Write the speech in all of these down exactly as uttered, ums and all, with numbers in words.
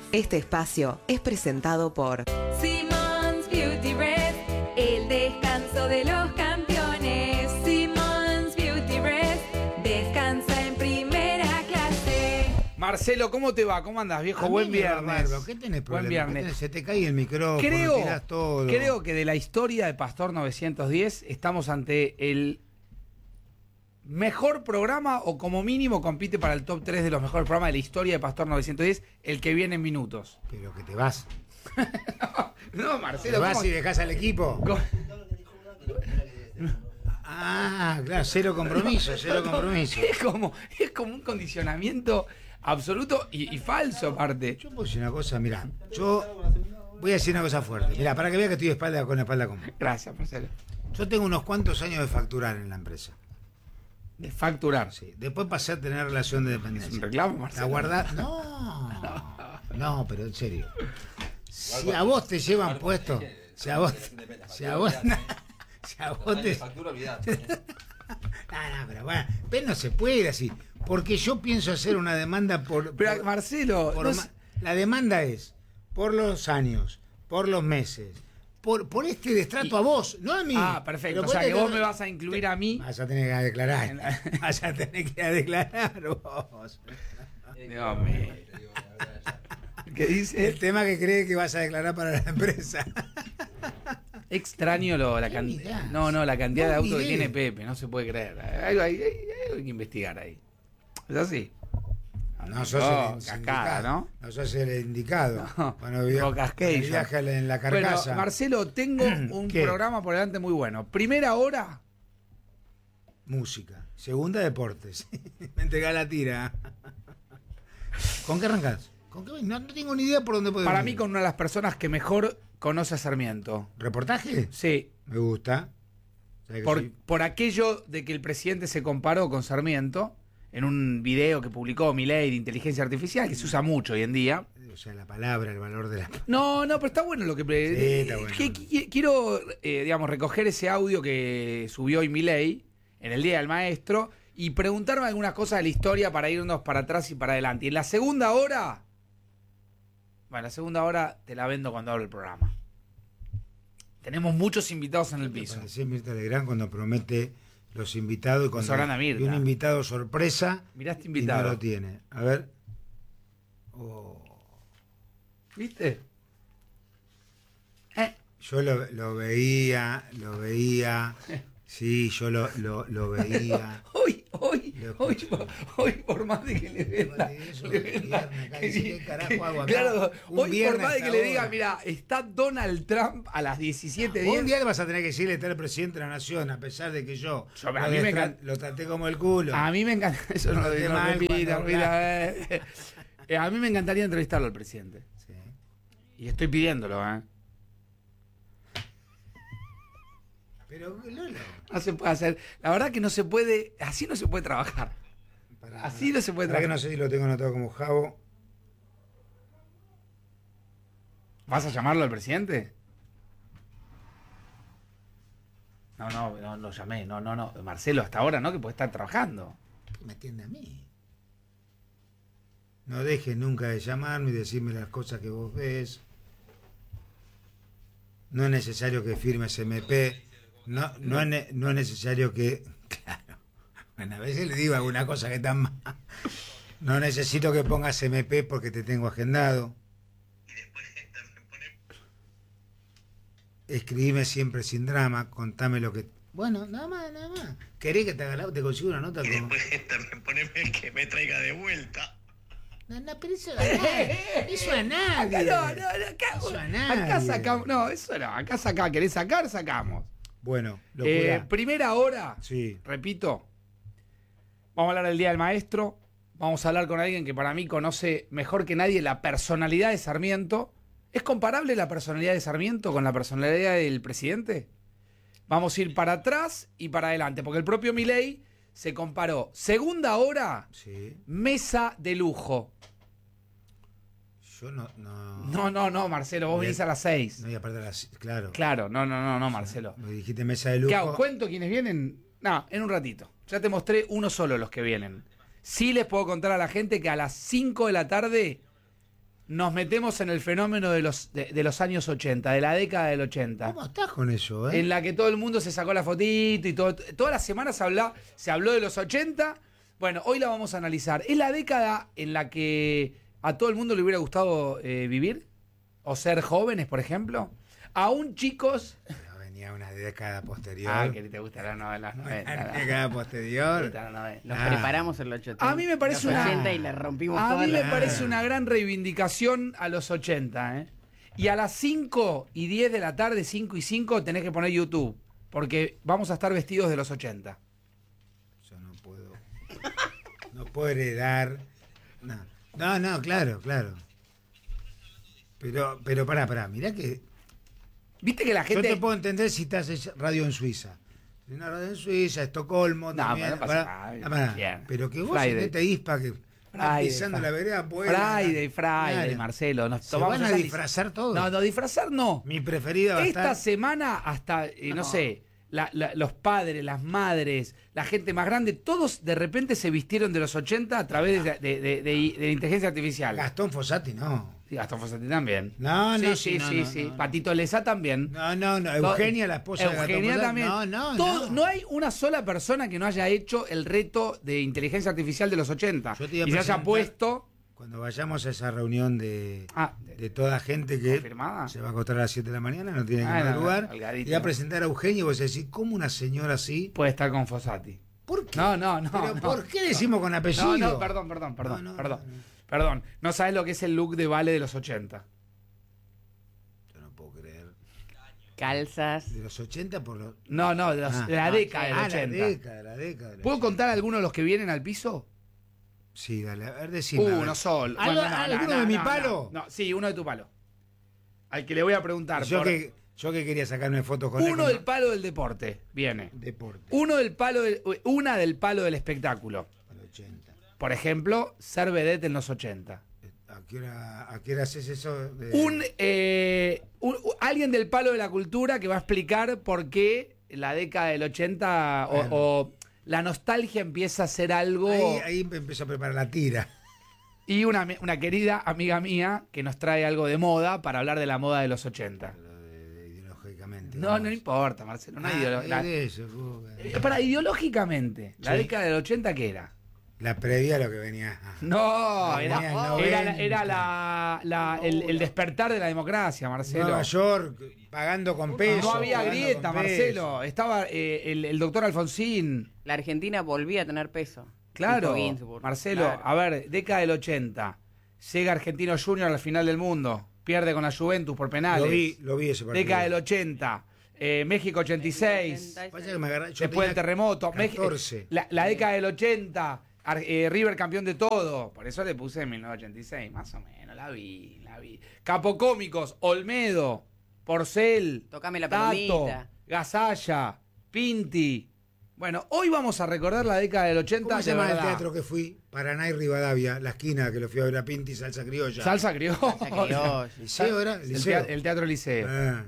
Este espacio es presentado por Simmons Beauty Rest, el descanso de los campeones. Simmons Beauty Rest, descansa en primera clase. Marcelo, ¿cómo te va? ¿Cómo andas, viejo? A Buen mí me va viernes. bárbaro. ¿Qué tenés problema? Buen viernes. ¿Qué tenés? Se te cae el micrófono, Creo, tirás todo. creo que de la historia de Pastor novecientos diez estamos ante el mejor programa, o como mínimo compite para el top tres de los mejores programas de la historia de Pastor novecientos diez, el que viene en minutos. Pero que te vas. No, Marcelo, ¿Te vas ¿cómo? y dejás al equipo? ¿Cómo? Ah, claro, cero compromiso, cero compromiso. Es como, es como un condicionamiento absoluto y, y falso, aparte. Yo puedo decir una cosa, mira, yo voy a decir una cosa fuerte. Mira, para que vea que estoy de espalda con la espalda con. Gracias, Marcelo. Yo tengo unos cuantos años de facturar en la empresa. De facturar. Sí. Después pasé a tener relación de ¿Es un dependencia. reclamo, La Marcelo? guardar. No, no, pero en serio. Si a vos te llevan puesto, si a vos, si a vos, si a vos te. Factura, olvidate. No, no, pero bueno, pero no se puede así, porque yo pienso hacer una demanda por. Pero, por- Marcelo, por no ma- sé- la demanda es por los años, por los meses, por, por este destrato Y- a vos, no a mí. Ah, perfecto. Pero O sea, que ponete- vos me vas a incluir a mí. Vas a tener que declarar. En la- Vas a tener que declarar vos. Dios mío. ¿Qué dice? El tema que cree que vas a declarar para la empresa. Extraño lo, la ¿Qué cantidad. mirás? No, no, la cantidad No de autos que miré. tiene Pepe, no se puede creer. Hay, hay- hay- hay que investigar ahí. ¿Es así? No sos Oh, el cascada, indicado, ¿no? No sos el indicado. No, Bueno, via- Rocascation. el viaje en la carcasa. Bueno, Marcelo, tengo un ¿Qué? programa por delante muy bueno. Primera hora, Música. Segunda, deportes. Me entregá la tira. ¿Con qué arrancás? ¿Con qué? No, no tengo ni idea por dónde puede para venir. mí con una de las personas que mejor conoce a Sarmiento. ¿Reportaje? Sí, Me gusta. ¿Sabés que por, soy- por aquello de que el presidente se comparó con Sarmiento en un video que publicó Milei de inteligencia artificial, que se usa mucho hoy en día. O sea, la palabra, el valor de la. No, no, pero está bueno lo que... Sí, está bueno. que- que- quiero, eh, digamos, recoger ese audio que subió hoy Milei en el Día del Maestro y preguntarme algunas cosas de la historia para irnos para atrás y para adelante. Y en la segunda hora... Bueno, la segunda hora te la vendo cuando abro el programa. Tenemos muchos invitados en el piso. Parecía Mirta Legrand cuando promete los invitados y cuando sabrán a Mirta. y un invitado sorpresa Mirá este y invitado. no lo tiene. A ver. Oh. ¿Viste? Eh, Yo lo, lo veía, lo veía. Sí, yo lo, lo, lo veía. hoy, hoy, Lo hoy, escucho. hoy, por más de que le venda, De eso, le el venda- viernes, acá, que dice, sí, ¿qué carajo que- hago acá? claro, Un hoy por viernes más de que hasta le diga, ahora. mira, está Donald Trump a las diecisiete Un diez. día vas a tener que decirle está el presidente de la nación, a pesar de que yo, Yo- a lo, mí me destra- encanta- lo traté como el culo. A mí me encanta, eso no lo Traté digo, mal repita, cuando repita, eh. Eh, a mí me encantaría entrevistarlo al presidente. Sí. Y estoy pidiéndolo, ¿eh? Pero Lolo, No se puede hacer. La verdad que no se puede, así no se puede trabajar. para- Así no se puede para que trabajar. no sé si lo tengo anotado como Javo. ¿Vas a llamarlo al presidente? No, no, no lo llamé, no, no, no. Marcelo, hasta ahora no, que puede estar trabajando. ¿Qué me atiende a mí? No dejes nunca de llamarme y decirme las cosas que vos ves. No es necesario que firmes M P. No, no, es, ne- no es necesario que... Claro. Bueno, a veces le digo alguna cosa que está mal. No necesito que pongas M P porque te tengo agendado. Escribime siempre sin drama, contame lo que... Bueno, nada más, nada más. ¿Querés que te haga la... te consigo una nota? Y Como... después también poneme que me traiga de vuelta. No, no, pero eso a nadie. Eso a nadie. Acá no, no, no, acá, Eso a nadie. acá sacamos. No, eso no, acá sacamos. ¿Querés sacar? Sacamos. Bueno, Eh, locura. primera hora, Sí. repito. Vamos a hablar del Día del Maestro. Vamos a hablar con alguien que para mí conoce mejor que nadie la personalidad de Sarmiento. ¿Es comparable la personalidad de Sarmiento con la personalidad del presidente? Vamos a ir para atrás y para adelante, porque el propio Milei se comparó. Segunda hora, Sí. mesa de lujo. Yo no... No, No, no, no, Marcelo, vos Bien. venís a las seis. no voy a perder las... Claro. Claro, no, no, no, no, Marcelo. Me dijiste mesa de lujo. ¿Qué hago? ¿Cuento quiénes vienen? No, en un ratito. Ya te mostré uno solo los que vienen. Sí les puedo contar a la gente que a las cinco de la tarde nos metemos en el fenómeno de los, de, de los años ochenta, de la década del ochenta. ¿Cómo estás con eso, eh? En la que todo el mundo se sacó la fotito y todo. Todas las semanas se, habla, se habló de los ochenta. Bueno, hoy la vamos a analizar. ¿Es la década en la que a todo el mundo le hubiera gustado eh, vivir? ¿O ser jóvenes, por ejemplo? Aún chicos... No, venía una década posterior. Ah, que te gusta la novela. Una década posterior. Nos Ah. preparamos en los ochenta. A mí me parece los una- ochenta y le rompimos A toda mí me la- parece una gran reivindicación a los ochenta, ¿eh? Y a las cinco y diez de la tarde, cinco y cinco, tenés que poner YouTube. Porque vamos a estar vestidos de los ochenta. Yo no puedo. No puedo heredar. No, no, no claro, claro. Pero, pero pará, pará, mirá que. Viste que la Yo gente... te puedo entender si estás en radio en Suiza. Una radio en Suiza, Estocolmo, No, también. pero no pasa pará, nada, ah, pará. bien. Pero que vos Friday. en este ispa que Friday, pisando Friday. la vereda, pues. Friday, Friday, Claro. Marcelo. Nos Se tomamos van a esa lic- disfrazar todos. No, no, disfrazar no. Mi preferida va a Esta estar. semana hasta, eh, no sé, la- la- los padres, las madres, la gente más grande, todos de repente se vistieron de los ochenta a través de, de- de- de- de la inteligencia artificial. Gastón Fossati, no. Sí, Gastón Fossati también. No, sí, no, sí, sí, no, sí, no, sí. no, no. Patito Lezá también. No, no, no. To- Eugenia, la esposa de Gastón Eugenia Fossati. también. No, no, Todo- no. no hay una sola persona que no haya hecho el reto de inteligencia artificial de los ochenta. Yo te iba a Y se haya presentar- puesto... Cuando vayamos a esa reunión de, Ah, de toda gente que ¿confirmada? se va a acostar a las siete de la mañana, no tiene que Ah, no, madrugar, holgadito. y va a presentar a Eugenia y vos decís, ¿cómo una señora así? Puede estar con Fossati. ¿Por qué? No, no, no. ¿Pero no. por qué decimos con apellido? No, no, perdón, perdón, perdón, No, no, perdón. no, no. Perdón, no sabes lo que es el look de Vale de los ochenta. Yo no puedo creer. Calzas. De los ochenta por los... No, no, de, los- Ah, de la ah, década sí, del ah, ochenta. la década, la década. del ¿Puedo ochenta. contar algunos de los que vienen al piso? Sí, dale, a ver, decime. a ver. Uno solo. ¿Algo- Bueno, no, no, ¿Alguno no, de mi no, palo? No, no, sí, uno de tu palo. Al que le voy a preguntar. Yo por- que, yo que quería sacarme fotos con él. Uno con- del palo del deporte. Viene. Deporte. Uno del palo del- una del palo del espectáculo. Al ochenta. Por ejemplo, ser vedette en los ochenta. ¿A qué hora, a qué hora haces eso? de- Un, eh, un- u- alguien del palo de la cultura que va a explicar por qué la década del ochenta o, Bueno. o la nostalgia empieza a ser algo. Ahí, ahí me empezó a preparar la tira. Y una, ami- una querida amiga mía que nos trae algo de moda para hablar de la moda de los ochenta. Lo de- de ideológicamente. No, vamos. no importa, Marcelo. No hay Ah, ideolo- es la- de eso, fue- Eh, para ideológicamente, la Sí. década del ochenta, ¿qué era? La previa a lo que venía. Ah. No, Venía era, el era, noventa. era la, la- el, el despertar de la democracia, Marcelo. Nueva York, pagando con pesos. No había pagando grieta, con Marcelo. Estaba eh, el, el doctor Alfonsín. La Argentina volvía a tener peso. Claro, Tipo Ginsburg. Marcelo. Claro. A ver, década del ochenta. Llega Argentino Junior al final del mundo. Pierde con la Juventus por penales. Lo vi, lo vi ese partido. Década del ochenta. Eh, México ochenta y seis. Pasa que me agarra- yo Después del tenía terremoto. Mex- catorce. La, la década del ochenta. Ar- eh, River campeón de todo. Por eso le puse en mil novecientos ochenta y seis, más o menos. La vi, la vi. Capocómicos, Olmedo, Porcel, Tocame la Tato, palomita. Gasalla, Pinti. Bueno, hoy vamos a recordar la década del ochenta. ¿Cómo se de llama el verdad. teatro que fui? Paraná y Rivadavia, la esquina que lo fui a ver a Pinti, salsa criolla. Salsa criolla. Salsa criolla. ¿Liceo era? El, ¿Liceo? tea- el teatro Liceo. Ah,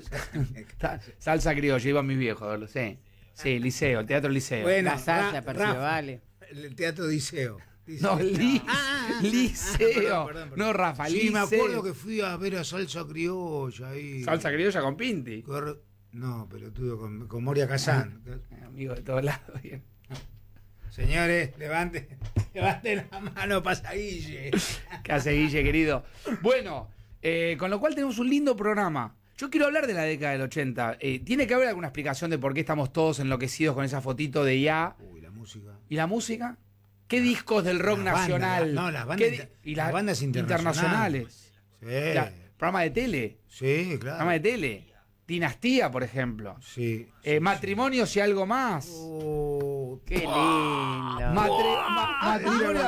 Ta- Salsa criolla, iban mis viejos, a verlo, sí. Sí, Liceo, el teatro Liceo. bueno, La salsa, Ra- Perciabale. Rafa, el teatro Liceo. No, li- Ah, Liceo. perdón, perdón, perdón. No, Rafa, Sí, Liceo. me acuerdo que fui a ver a Salsa Criolla ahí. Salsa criolla con Pinti. Cor- No, pero tuve con, con Moria Kazán. Eh, Amigo de todos lados, bien. Señores, levante, levante la mano, pasa Guille. ¿Qué hace Guille, querido? Bueno, eh, con lo cual tenemos un lindo programa. Yo quiero hablar de la década del ochenta. Eh, ¿Tiene que haber alguna explicación de por qué estamos todos enloquecidos con esa fotito de ya? Uy, la música. ¿Y la música? ¿Qué discos del rock Las bandas, nacional? la- no, las bandas ¿Qué inter- y las bandas internacionales. Sí, La- programa de tele. sí, claro. Programa de tele. Dinastía, por ejemplo. Sí. Eh, sí, matrimonios y algo más. sí. Oh, Qué lindo. Matri- ma- matrimonio.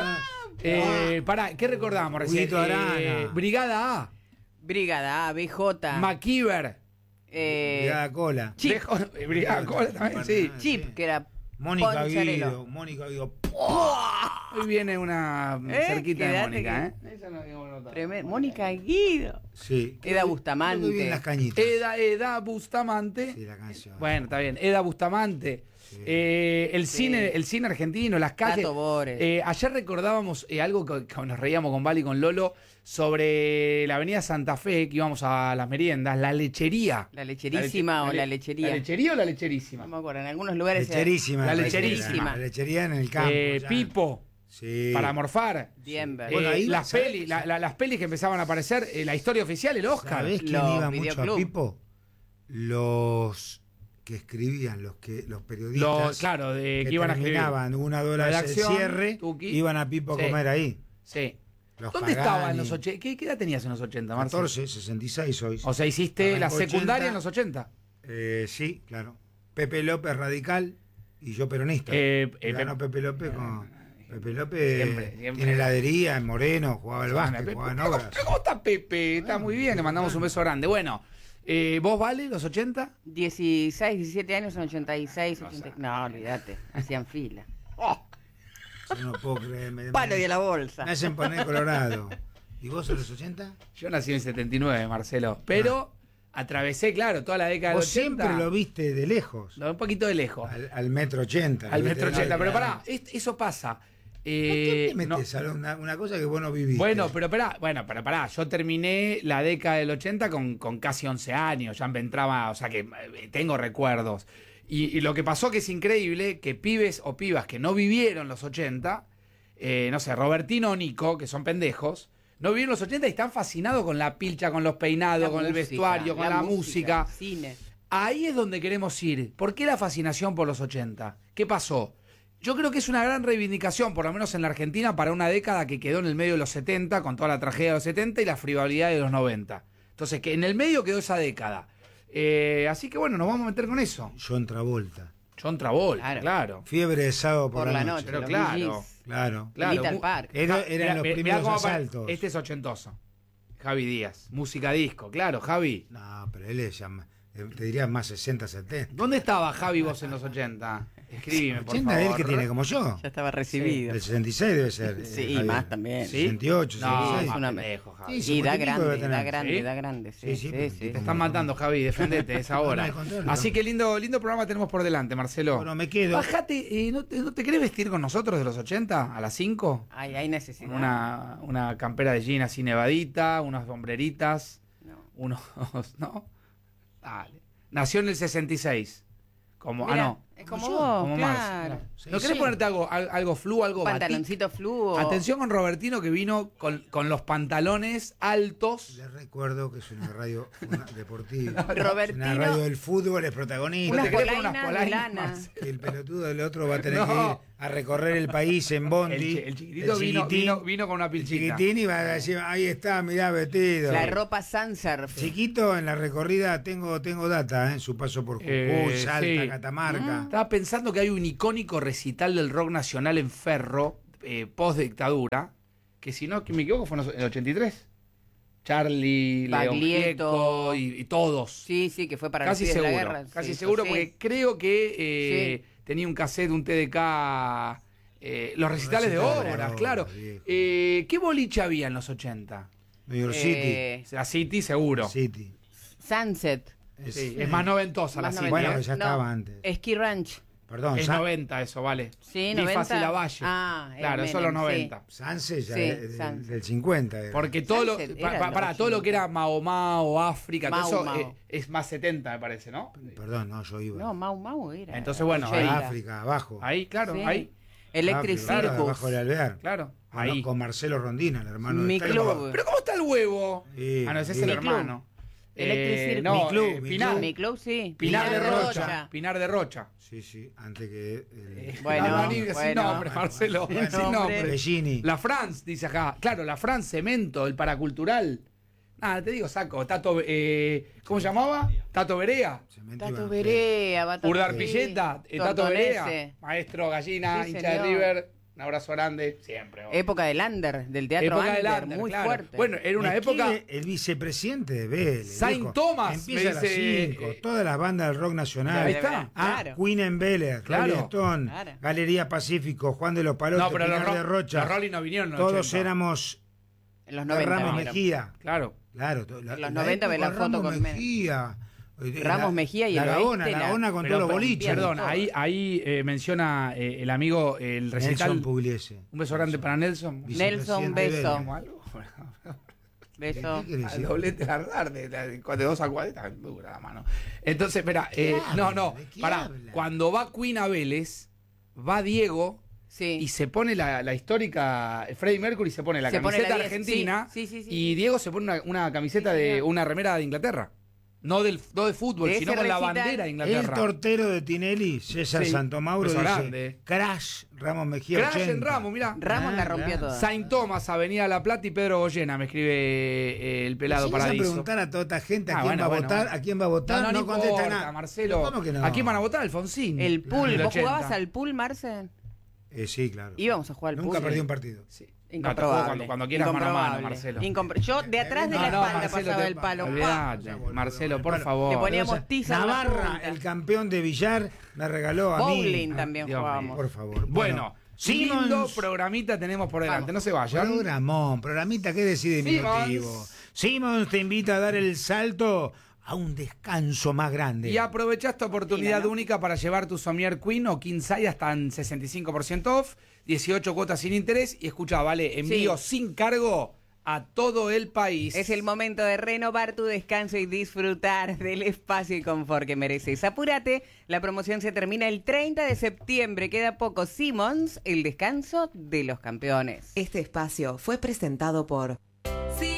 Eh, pará, ¿qué recordamos recién? Huguito Arana. Eh, Brigada A. Brigada A, B J. MacIver. eh, Brigada Cola. Chip. Dejo- eh, Brigada Cola también, sí. Chip, que era Mónica Poncharelo. Guido. Mónica Guido. Hoy viene una Eh, cerquita de quédate Mónica, ¿eh? que- Esa no digo nota. Tremendo. Mónica Guido. Sí. Eda Bustamante. Creo que vi en las cañitas. Eda, Eda Bustamante. Sí, la canción. Bueno, está bien. Eda Bustamante. Eh, el, Sí. cine, el cine argentino, las calles. Tato Bores. Eh, ayer recordábamos eh, algo que, que nos reíamos con Vali y con Lolo sobre la avenida Santa Fe, que íbamos a las meriendas, la lechería. La lecherísima o le- la lechería. ¿La lechería o la lecherísima? No me acuerdo, en algunos lugares. era Lecherísima. La me lecherísima. parece que era. La lechería en el campo. Eh, ya. Pipo, Sí. para morfar. Denver. Bueno, Eh, ahí va, las, ¿sabes? pelis, la- la- las pelis que empezaban a aparecer, eh, la historia oficial, el Oscar. ¿Sabés quién Los iba mucho a videoclub. Pipo? Los que escribían, los que los periodistas. Los- claro, de, que, que iban a escribir. terminaban una hora de Redacción, cierre, Tuki. iban a Pipo a Sí. comer ahí. Sí. Los ¿Dónde Pagani. estaba en los ochenta? ¿Qué, qué edad tenías en los ochenta, Marcelo? catorce, sesenta y seis hoy. O sea, hiciste la Arrancó secundaria ochenta. en los ochenta. Eh, sí, claro. Pepe López radical y yo peronista. Eh, Y eh, ganó Pe- Pepe López con. Pepe López Siempre, siempre. tiene heladería en Moreno, jugaba al básquet, Pepe, jugaba en pero, obras. pero ¿cómo está Pepe? Está muy bien, le mandamos un beso grande. Bueno, eh, ¿vos, Vale, los ochenta? dieciséis, diecisiete años en ochenta y seis, ochenta. No, olvídate. Hacían fila. Oh, Yo no puedo creer. Me, Palo y a la me bolsa. hacen poner colorado. ¿Y vos en los ochenta? yo nací en el setenta y nueve, Marcelo. Pero atravesé, claro, toda la década Vos del ochenta. siempre lo viste de lejos. Lo- un poquito de lejos. Al, al metro ochenta. Al lo metro viste de ochenta. Pero lejos. pará, es- eso pasa. ¿Por Eh, qué te no- metes a una, una cosa que vos no viviste? Bueno, pero pará, bueno, pero pará, yo terminé la década del ochenta con, con casi once años, ya me entraba, o sea que eh, tengo recuerdos. Y, y lo que pasó que es increíble, que pibes o pibas que no vivieron los ochenta, eh, no sé, Robertino o Nico, que son pendejos, no vivieron los ochenta y están fascinados con la pilcha, con los peinados, La con el música, vestuario, con la, música. Cine. Ahí es donde queremos ir. ¿Por qué la fascinación por los ochenta? ¿Qué pasó? Yo creo que es una gran reivindicación, por lo menos en la Argentina, para una década que quedó en el medio de los setenta, con toda la tragedia de los setenta y la frivolidad de los noventa. Entonces, que en el medio quedó esa década. Eh, así que bueno, nos vamos a meter con eso. John Travolta. John Travolta, Claro. claro. Fiebre de sábado por, Por la noche. noche. Pero los claro. Bee Gees. Claro. Claro, Little mu- Park. Era- eran Mirá, los mirá primeros cómo apare- asaltos. Este es ochentoso. Javi Díaz, música disco, claro, Javi. No, pero él es ya más- eh, te diría más sesenta, setenta. ¿Dónde estaba Javi vos en los ochenta? Escribime, por ochenta favor. él que tiene como yo. Ya estaba recibido. El sesenta y seis debe ser. eh, Sí, y Javier. más también. ¿Sí? sesenta y ocho, No, sesenta y seis. más una- pendejo, Javi. Sí, sí. Y da cincuenta y pico grande, debe da tener. grande, ¿Sí? da grande. Sí, Sí, sí, sí, pero sí. Te están matando, Javi, defendete, es ahora. No, al contrario. Así que lindo, lindo programa tenemos por delante, Marcelo. Bueno, me quedo. Bájate, eh, ¿no, te, ¿no te querés vestir con nosotros de los ochenta a las cinco? Ay, hay necesidad. Con una, una campera de jean así nevadita, unas sombreritas, No. unos... ¿No? Dale. Nació en el sesenta y seis. Como, Mirá, ah, no. es como yo, vos, Como claro. Marx. Sí, ¿No querés sí. ponerte algo, al- algo flu, algo batik? Pantaloncito fluo. Atención con Robertino que vino con, con los pantalones altos. Les recuerdo que es una radio una deportiva. Robertino. Una radio del fútbol, es protagonista. Unas ¿Te querés poner polainas unas de polainas, lana. Marce? Que el pelotudo del otro va a tener No. que ir a recorrer el país en Bondi. El, chi- el chiquitito vino, chiquitín, vino, vino con una el pilchita. chiquitín y va a decir, ahí está, mirá, vestido. La ropa Sunsurf. Chiquito en la recorrida, tengo, tengo data, ¿eh? En su paso por Jujuy, Eh, Salta, sí. Catamarca. Estaba pensando que hay un icónico recital del rock nacional en Ferro, eh, post dictadura, que si no que me equivoco fue en el ochenta y tres. Charlie, León Baglietto. Gieco y, y todos. Sí, sí, que fue para Casi los pibes seguro, de la guerra. casi Sí, seguro, sí. porque creo que eh, tenía un cassette, un T D K, eh, los recitales de recitales de obras, obras, claro. viejo. Eh, ¿Qué boliche había en los ochenta? New York Eh, La City, seguro. City. City. Sunset. Es, Sí, es más noventosa Más la City. Bueno, ¿eh? pero ya estaba antes. Ski Ranch. Perdón, Es San- noventa eso, vale. Sí, Ni noventa. Fácil a Valle. Ah, era claro, eso es los Menem, sí. noventa. Sanse ya Sí, de- de- Sanse. del cincuenta. era. Porque todo lo, Sunset pa- era pa- los pará, todo lo que era ochenta. Mao Mao, África, todo Mau eso Mau. eh, es más setenta, me parece, ¿no? Perdón, no, yo iba. No, Mau Mau era. Entonces, bueno, a ahí- ochenta. África, abajo. Ahí, claro, Sí. ahí, Electric África, Circus. Abajo del alvear. claro, Con- ahí. Con Marcelo Rondina, el hermano Mi de Taylor. club. Pero ¿cómo está el huevo? Sí, ah, no, ese es sí. el Mi club. hermano. Electric Eh, Circus. no, Mi club, eh, mi Pinar, club. Mi club, sí. Pinar de Pinar de Rocha. Rocha. Pinar de Rocha. Sí, sí, antes que. el- Bueno, no, no, ni- sin bueno. nombre, Marcelo, Bueno, sin nombre. nombre. Bellini. La France, dice acá. Claro, la France, Cemento, el paracultural. Nada, te digo, saco. Tato, eh, ¿cómo se llamaba? Tato Berea. Cemento Tato Evangelio. Berea, Bata Urdar sí. Pilleta, eh, Tato Tortonese. Berea. Maestro Gallina, Sí, hincha de señor. River. Un abrazo grande. Siempre. obvio. Época del under, del teatro Época del under, under, muy claro. fuerte. Bueno, era una Me época. escribe el vicepresidente de Vélez. Saint viejo. Thomas, Empieza me a las dice, cinco. eh, Todas las bandas del rock nacional. Ahí está. Ah, Claro. Queen en Vélez, Claro. Rolling Stone, Claro. Galería Pacífico, Juan de los Palotes, No, pero los, Pinar de Ro- Rocha. los Rolling no vinieron en los Todos ochenta. éramos En los de noventa. Ramos vinieron. Mejía. Claro. Claro. to- la- En los la noventa ve la época foto Ramos con Menem. Mejía. Ramos Mejía y la el Gaona, Oeste, la la- Gaona con Pero, todos los per- boliches. Perdón, todo. ahí, ahí eh, menciona eh, el amigo eh, el recital. Nelson Pugliese. Un beso grande para Nelson. Nelson, Vicepresidente beso. ¿Como algo? Beso. ¿Qué quiere Al decir? doblete largar de, de, de dos a cuarenta, dura la mano. Entonces, espera, ¿Qué eh, habla? no, no, ¿De qué pará. habla? Cuando va Queen a Vélez, va Diego Sí. y se pone la, la histórica, Freddie Mercury se pone la Se pone camiseta la diez, argentina sí, sí, sí, sí. y Diego se pone una, una camiseta Sí, de señor. una remera de Inglaterra. No del no de fútbol, De sino ese con la recital. bandera de El Inglaterra. tortero de Tinelli, César Sí, Santomauro, beso dice grande. Crash, Ramos Mejía Crash en ochenta. Ramos, mirá. Ramos la Ah, rompió claro. toda. Saint Thomas, Avenida La Plata y Pedro Goyena, me escribe eh, el pelado Si vas a Paradiso. preguntar a toda esta gente a Ah, quién bueno, va a bueno, votar, bueno. a quién va a votar, No, no, no, no contesta importa, nada. Marcelo. ¿Cómo que no? ¿A quién van a votar? Alfonsín. El pool. Del ¿Vos ochenta. jugabas al pool, Marce? Eh, sí, claro. Íbamos a jugar al Nunca pool. perdí un partido. Sí. Incomprobable. No, te juego cuando, cuando quieras mano a mano, Incomprobable. Marcelo. Incompro- Yo de atrás de No, la no, espalda Marcelo, pasaba te- el palo. ¡Pah! Olvídate, Marcelo, por Bueno, favor. Le poníamos O sea, tiza en la Navarra, punta. el campeón de billar, me regaló a mí. Bowling también Dios mío. jugábamos. Por favor. Bueno, Simons- lindo programita tenemos por delante, Vamos. no se vayan. Programón, programita, ¿qué decide Simons. diminutivo? Simons te invita a dar el salto a un descanso más grande. Y aprovecha esta oportunidad Mira, ¿no? única para llevar tu Somier Queen o King Size hasta en sesenta y cinco por ciento off, dieciocho cuotas sin interés y escucha, vale, envío Sí. sin cargo a todo el país. Es el momento de renovar tu descanso y disfrutar del espacio y confort que mereces. Apúrate, la promoción se termina el treinta de septiembre. Queda poco. Simons, el descanso de los campeones. Este espacio fue presentado por